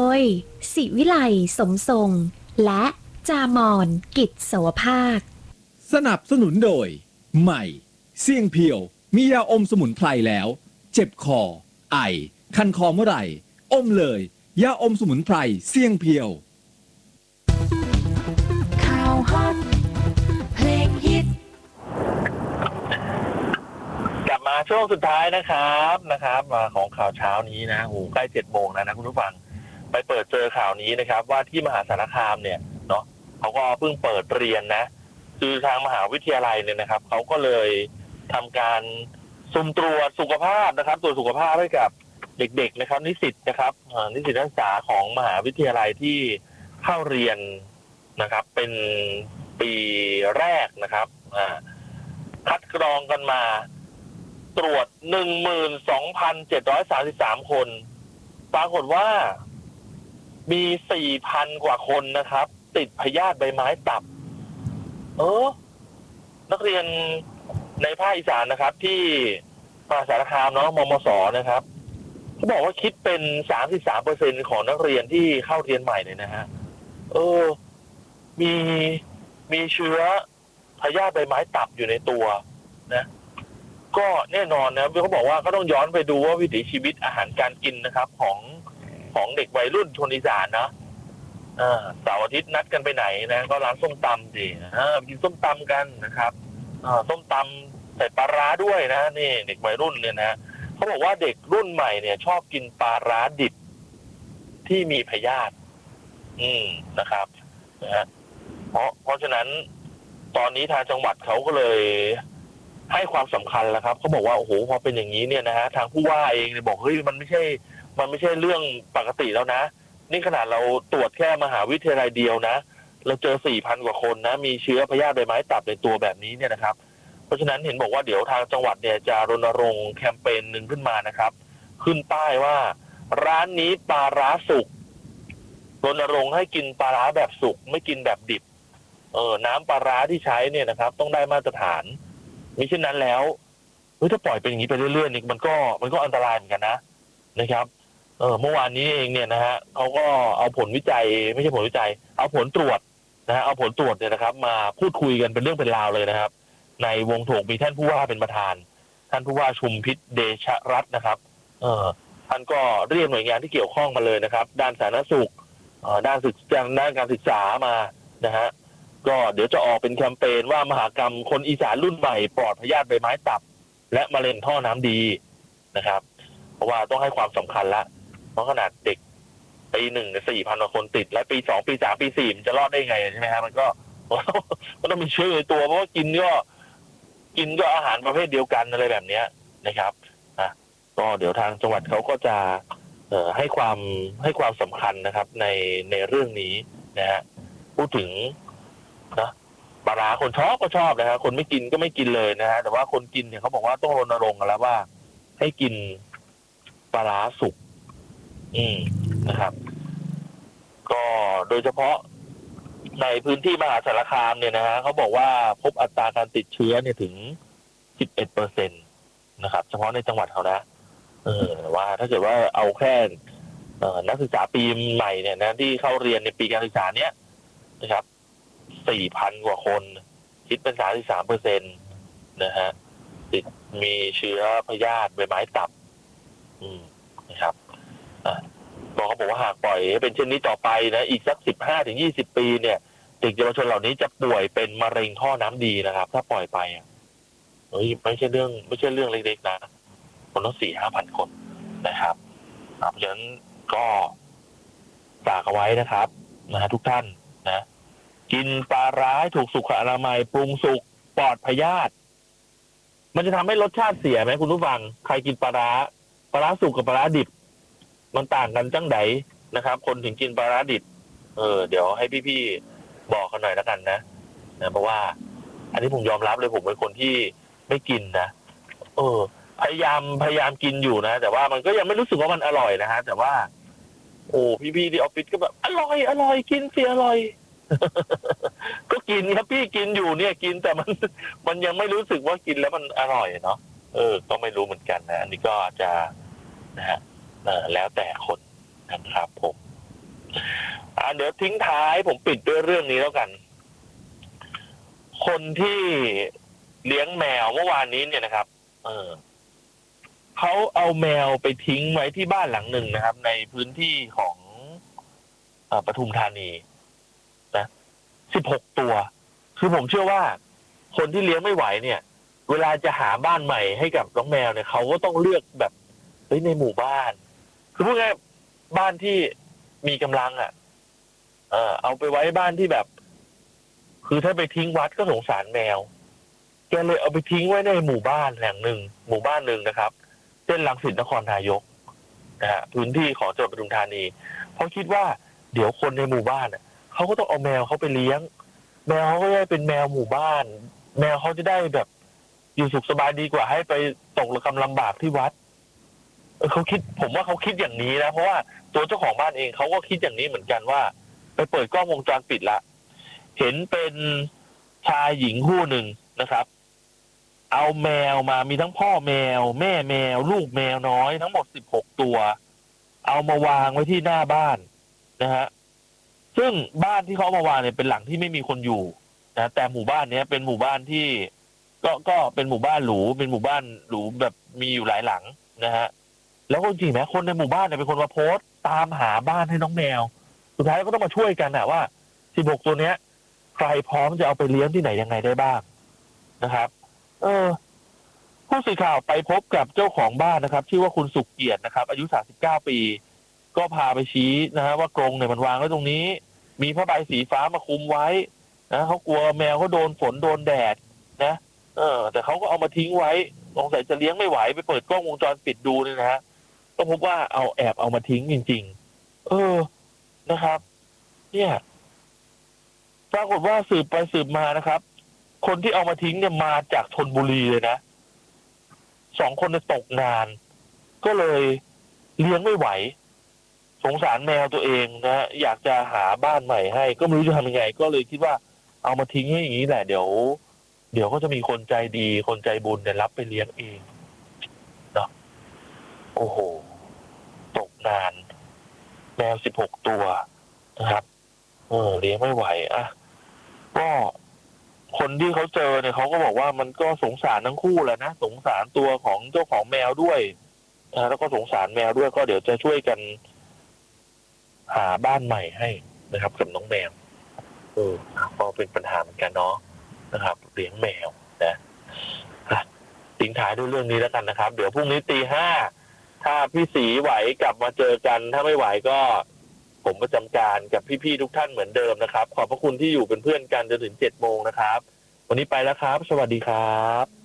ยศิวิไลสมทรงและจามอนกิจสวภาคสนับสนุนโดยใหม่เสี่ยงเพียวมียาอมสมุนไพรแล้วเจ็บคอไอคันคอเมื่อไหร่อมเลยยาอมสมุนไพรเสี่ยงเพียวข่าวฮอตเพลงฮิตกลับมาช่วงสุดท้ายนะครับมาของข่าวเช้านี้นะโอ้ใกล้7 โมงแล้วนะคุณผู้ฟังไปเปิดเจอข่าวนี้นะครับว่าที่มหาสารคามเนี่ยเนาะเขาก็เพิ่งเปิดเรียนนะคือทางมหาวิทยาลัยเนี่ยนะครับเขาก็เลยทำการสุ่มตรวจสุขภาพนะครับตรวจสุขภาพให้กับเด็กๆนะครับนิสิตนะครับนิสิตนักศึกษาของมหาวิทยาลัยที่เข้าเรียนนะครับเป็นปีแรกนะครับคัดกรองกันมาตรวจ 12,733 คนปรากฏว่ามี 4,000 กว่าคนนะครับติดพยาธิใบไม้ตับนักเรียนในภาคอีสานนะครับที่มหาสารคามเนาะมมสนะครับเขาบอกว่าคิดเป็น 33% ของนักเรียนที่เข้าเรียนใหม่เลยนะฮะมีเชื้อพยาธิใบไม้ตับอยู่ในตัวนะก็แน่นอนนะเขาบอกว่าก็ต้องย้อนไปดูว่าวิถีชีวิตอาหารการกินนะครับของเด็กวัยรุ่นชนอีสานนะเสาร์อาทิตย์นัดกันไปไหนนะก็ร้านส้มตำสิกินส้มตำกันนะครับส้มตำใส่ปลาร้าด้วยนะนี่เด็กวัยรุ่นเนี่ยนะเขาบอกว่าเด็กรุ่นใหม่เนี่ยชอบกินปลาร้าดิบที่มีพยาธินะครับนะเพราะฉะนั้นตอนนี้ทางจังหวัดเขาก็เลยให้ความสำคัญแล้วครับเขาบอกว่าโอ้โหพอเป็นอย่างนี้เนี่ยนะฮะทางผู้ว่าเองเนี่ยบอกเฮ้ยมันไม่ใช่เรื่องปกติแล้วนะนี่ขนาดเราตรวจแค่มหาวิทยาลัยเดียวนะเราเจอ 4,000 กว่าคนนะมีเชื้อพยาธิใบไม้ตับในตัวแบบนี้เนี่ยนะครับเพราะฉะนั้นเห็นบอกว่าเดี๋ยวทางจังหวัดเนี่ยจะรณรงค์แคมเปญหนึ่งขึ้นมานะครับขึ้นป้ายว่าร้านนี้ปลาร้าสุกรณรงค์ให้กินปลาร้าแบบสุกไม่กินแบบดิบน้ำปลาร้าที่ใช้เนี่ยนะครับต้องได้มาตรฐานมิเช่นนั้นแล้วถ้าปล่อยเป็นอย่างนี้ไปเรื่อยๆนี่มันก็อันตรายเหมือนกันนะครับเมื่อวานนี้เองเนี่ยนะฮะเขาก็เอาผลวิจัยไม่ใช่ผลวิจัยเอาผลตรวจนะฮะเอาผลตรวจเนี่ยนะครับมาพูดคุยกันเป็นเรื่องเป็นราวเลยนะครับในวงโถงมีท่านผู้ว่าเป็นประธานท่านผู้ว่าชุมพิษเดชรัตน์นะครับท่านก็เรียกหน่วยงานที่เกี่ยวข้องมาเลยนะครับด้านสาธารณสุขด้านการศึกษามานะฮะก็เดี๋ยวจะออกเป็นแคมเปญว่ามหกรรมคนอีสานรุ่นใหม่ปลอดพยาธิใบไม้ตับและมะเร็งท่อน้ำดีนะครับเพราะว่าต้องให้ความสำคัญละเพราะขนาดเด็กปี1 4,000 กว่าคนติดและปี2ปี3ปี4มันจะรอดได้ไงใช่ไหมครับมันก็ต้องมีเชื้อในตัวเพราะว่ากินก็อาหารประเภทเดียวกันอะไรแบบนี้นะครับก็เดี๋ยวทางจังหวัดเขาก็จะให้ความสำคัญนะครับในเรื่องนี้นะฮะพูดถึงนะปลาร้าคนชอบก็ชอบนะฮะคนไม่กินก็ไม่กินเลยนะฮะแต่ว่าคนกินเนี่ยเขาบอกว่าต้องรณรงค์กันแล้วว่าให้กินปลาร้าสุกนะครับก็โดยเฉพาะในพื้นที่มหาสารคามเนี่ยนะฮะเขาบอกว่าพบอัตราการติดเชื้อเนี่ยถึง 11% นะครับเฉพาะในจังหวัดเขานะว่าถ้าเกิดว่าเอาแค่นักศึกษาปีใหม่เนี่ยนะที่เข้าเรียนในปีการศึกษาเนี้ยนะครับ 4,000 กว่าคนคิดเป็น 33% นะฮะติดมีเชื้อพยาธิใบไม้ตับนะครับเขาบอกว่าหากปล่อยให้เป็นเช่นนี้ต่อไปนะอีกสัก 15-20 ปีเนี่ยเด็กเยาวชนเหล่านี้จะป่วยเป็นมะเร็งท่อน้ำดีนะครับถ้าปล่อยไปไม่ใช่เรื่องเล็กๆนะคนต้อง 4-5,000 คนนะครับเพราะฉะนั้นก็ฝากเอาไว้นะครับนะทุกท่านนะกินปลาร้าถูกสุขอนามัยปรุงสุกปลอดพยาธิมันจะทำให้รสชาติเสียไหมคุณผู้ฟังใครกินปลาร้าสุกกับปลาร้าดิบมันต่างกันจังไดนะครับคนถึงกินปลาร้าดิบเดี๋ยวให้พี่ๆบอกกันหน่อยแล้วกันนะเพราะว่าอันนี้ผมยอมรับเลยผมเป็นคนที่ไม่กินนะพยายามกินอยู่นะแต่ว่ามันก็ยังไม่รู้สึกว่ามันอร่อยนะฮะแต่ว่าพี่ๆที่ออฟฟิศก็แบบอร่อยกินสิอร่อย ก็กินครับพี่กินอยู่เนี่ยกินแต่มันยังไม่รู้สึกว่ากินแล้วมันอร่อยเนาะก็ไม่รู้เหมือนกันนะอันนี้ก็จะนะฮะแล้วแต่คนนะครับผมเดี๋ยวทิ้งท้ายผมปิดด้วยเรื่องนี้แล้วกัน คนที่เลี้ยงแมวเมื่อวานนี้เนี่ยนะครับเขาเอาแมวไปทิ้งไว้ที่บ้านหลังหนึ่งนะครับ ในพื้นที่ของปทุมธานีนะ16 ตัวคือผมเชื่อว่าคนที่เลี้ยงไม่ไหวเนี่ย เวลาจะหาบ้านใหม่ให้กับน้องแมวเนี่ยเขาก็ต้องเลือกแบบในหมู่บ้านคือพูดง่ายบ้านที่มีกำลังเอาไปไว้บ้านที่แบบ คือถ้าไปทิ้งวัดก็สงสารแมวแกเลยเอาไปทิ้งไว้ในหมู่บ้านแห่งหนึ่งหมู่บ้านหนึ่งนะครับเส้นรังสิตนครนายกนะฮะพื้นที่ของจังหวัดปทุมธานีเพราะคิดว่าเดี๋ยวคนในหมู่บ้านเขาก็ต้องเอาแมวเขาไปเลี้ยงแมวเขาก็ได้เป็นแมวหมู่บ้านแมวเขาจะได้แบบอยู่สุขสบายดีกว่าให้ไปตกระกำลำบากที่วัดเขาคิดผมว่าเขาคิดอย่างนี้นะเพราะว่าตัวเจ้าของบ้านเองเขาก็คิดอย่างนี้เหมือนกันว่าไปเปิดกล้องวงจรปิดละเห็นเป็นชายหญิงคู่หนึ่งนะครับเอาแมวมามีทั้งพ่อแมวแม่แมวลูกแมวน้อยทั้งหมด16 ตัวเอามาวางไว้ที่หน้าบ้านนะฮะซึ่งบ้านที่เขาเอามาวางเนี่ยเป็นหลังที่ไม่มีคนอยู่นะแต่หมู่บ้านนี้เป็นหมู่บ้านที่ก็เป็นหมู่บ้านหรูเป็นหมู่บ้านหรูแบบมีอยู่หลายหลังนะฮะแล้วก็จริงๆนะคนในหมู่บ้านเนี่ยเป็นคนมาโพสต์ตามหาบ้านให้น้องแมวสุดท้ายก็ต้องมาช่วยกันว่า16 ตัวเนี้ยใครพร้อมจะเอาไปเลี้ยงที่ไหนยังไงได้บ้างนะครับผู้สื่อข่าวไปพบกับเจ้าของบ้านนะครับชื่อว่าคุณสุขเกียรตินะครับอายุ39 ปีก็พาไปชี้นะฮะว่ากรงเนี่ยมันวางไว้ตรงนี้มีผ้าใบสีฟ้ามาคลุมไว้นะเขากลัวแมวเขาโดนฝนโดนแดดนะแต่เขาก็เอามาทิ้งไว้สงสัยจะเลี้ยงไม่ไหวไปเปิดกล้องวงจรปิดดูเนี่ยนะฮะก็พบว่าแอบเอามาทิ้งจริงๆนะครับเนี่ยปรากฏว่าสืบไปสืบมานะครับคนที่เอามาทิ้งเนี่ยมาจากชลบุรีเลยนะ2 คนตกงานก็เลยเลี้ยงไม่ไหวสงสารแมวตัวเองนะอยากจะหาบ้านใหม่ให้ก็ไม่รู้จะทำยังไงก็เลยคิดว่าเอามาทิ้งให้อย่างนี้แหละเดี๋ยวก็จะมีคนใจดีคนใจบุญเนี่ยรับไปเลี้ยงเองเนาะโอ้โหตกงานแมว16 ตัวนะครับเลี้ยงไม่ไหวก็คนที่เขาเจอเนี่ยเขาก็บอกว่ามันก็สงสารทั้งคู่แหละนะสงสารตัวของเจ้าของแมวด้วยแล้วก็สงสารแมวด้วยก็เดี๋ยวจะช่วยกันหาบ้านใหม่ให้นะครับกับน้องแมวก็เป็นปัญหาเหมือนกันเนาะนะครับเลี้ยงแมวนะทิ้งท้ายด้วยเรื่องนี้แล้วกันนะครับเดี๋ยวพรุ่งนี้ 5:00 ถ้าพี่ศรีไหวกลับมาเจอกันถ้าไม่ไหวก็ผมประจำการกับพี่ๆทุกท่านเหมือนเดิมนะครับขอบพระคุณที่อยู่เป็นเพื่อนกันจนถึง 7:00 น.นะครับวันนี้ไปแล้วครับสวัสดีครับ